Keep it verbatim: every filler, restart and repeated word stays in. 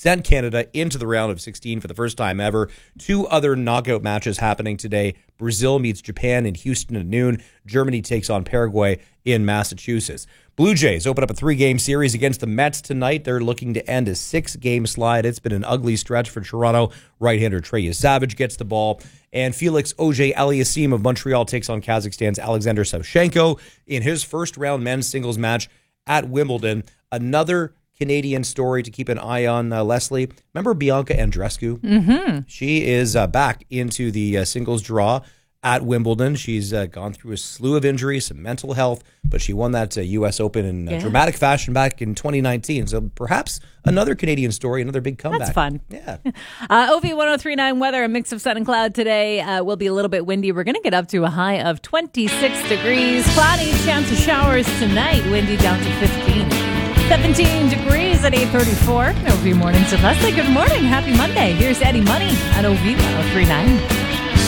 sent Canada into the round of sixteen for the first time ever. Two other knockout matches happening today. Brazil meets Japan in Houston at noon. Germany takes on Paraguay in Massachusetts. Blue Jays open up a three-game series against the Mets tonight. They're looking to end a six-game slide. It's been an ugly stretch for Toronto. Right-hander Trey Savage gets the ball. And Felix Auger-Aliassime of Montreal takes on Kazakhstan's Alexander Savchenko in his first-round men's singles match at Wimbledon. Another Canadian story to keep an eye on, uh, Leslie. Remember Bianca Andreescu? Mm-hmm. She is uh, back into the uh, singles draw at Wimbledon. She's uh, gone through a slew of injuries, some mental health, but she won that uh, U S Open in yeah. dramatic fashion back in twenty nineteen. So perhaps another Canadian story, another big comeback. That's fun. Yeah. uh, O V one oh three point nine weather, a mix of sun and cloud today. Uh, will be a little bit windy. We're going to get up to a high of twenty-six degrees. Cloudy, chance of showers tonight. Windy down to fifteen. seventeen degrees at eight thirty-four. O V Mornings with Leslie. Good morning. Happy Monday. Here's Eddie Money at O V one oh three point nine.